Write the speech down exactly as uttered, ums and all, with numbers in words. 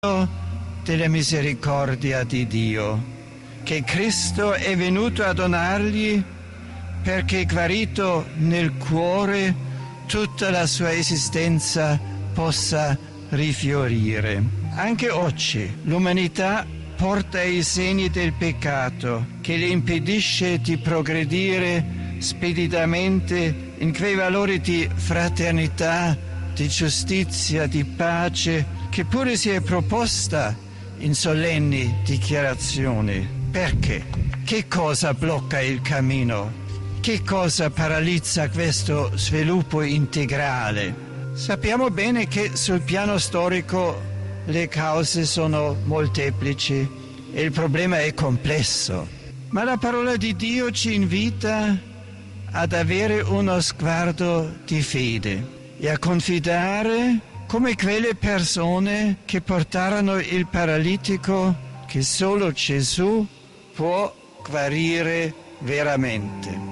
della misericordia di Dio, che Cristo è venuto a donargli perché guarito nel cuore tutta la sua esistenza possa rifiorire. Anche oggi l'umanità porta i segni del peccato che le impedisce di progredire speditamente in quei valori di fraternità, di giustizia, di pace, che pure si è proposta in solenni dichiarazioni. Perché? Che cosa blocca il cammino? Che cosa paralizza questo sviluppo integrale? Sappiamo bene che sul piano storico le cause sono molteplici e il problema è complesso, ma la parola di Dio ci invita ad avere uno sguardo di fede e a confidare come quelle persone che portarono il paralitico, che solo Gesù può guarire veramente.